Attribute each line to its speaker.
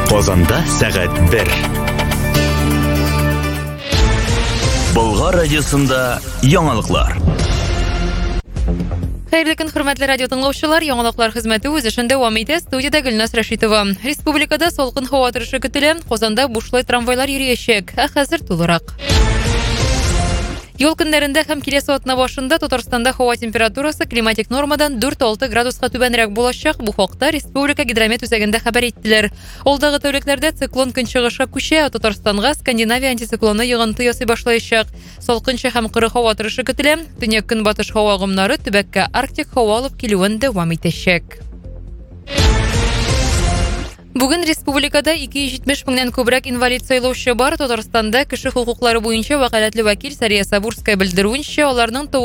Speaker 1: Казанда сәгать 1. Болгар радиосында яңалыклар.
Speaker 2: Хәерле көн, хөрмәтле радио тыңлаучылар, яңалыклар хезмәте үз эшен дәвам итә. Студиядә Гөлнас Рәшитова. Республикада салкын һава торышы көтелә. Казанда бушлай трамвайлар йөриячәк. Хәзер тулырак. Юл көннәрендә һәм киләсе атна башында Татарстанда һава температурасы климатик нормадан 4-6 градуска түбәнрәк булачак. Бу хакта Республика гидромет үзәгендә хәбәр иттеләр. Алдагы тәүлекләрдә циклон көнчыгышка күчә, Татарстанга Скандинавия антициклоны йогынты ясый башлаячак. Салкынча һәм кыры һава торышы көтелә. Төньяк-көнбатыш һава агымнары төбәккә арктик һава алып килүен дәвам итәчәк. Бүген республикада 270 меңнән күбрәк инвалид сайлаучы бар. Татарстанда кеше хукуклары буенча вәкаләтле вәкил Сәрия Сабурская белдерүенчә, аларның